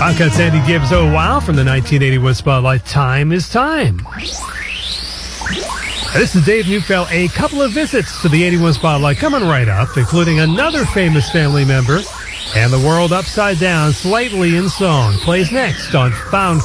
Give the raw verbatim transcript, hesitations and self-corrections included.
Concuts Andy Gibbs, oh wow, from the nineteen eighty-one Spotlight. Time is time. This is Dave Neufeld. A couple of visits to the eighty-one Spotlight coming right up, including another famous family member and the world upside down, slightly in song. Plays next on Found